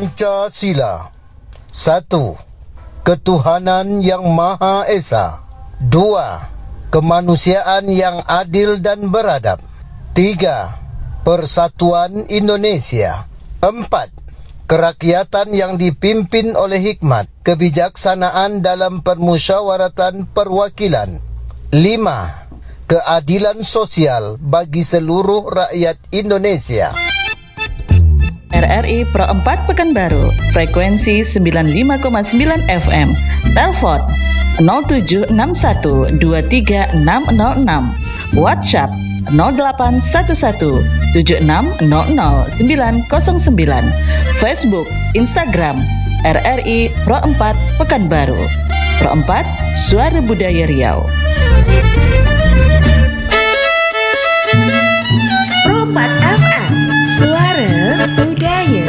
Pancasila. 1. Ketuhanan yang Maha Esa. 2. Kemanusiaan yang adil dan beradab. 3. Persatuan Indonesia. 4. Kerakyatan yang dipimpin oleh hikmat, kebijaksanaan dalam permusyawaratan perwakilan. 5. Keadilan sosial bagi seluruh rakyat Indonesia. RRI Pro 4 Pekanbaru, frekuensi 95,9 FM, telepon 0761236606, WhatsApp 081176000909, Facebook, Instagram, RRI Pro 4 Pekanbaru. Pro 4, Suara Budaya Riau. Pro 4 FM, Suara Budaya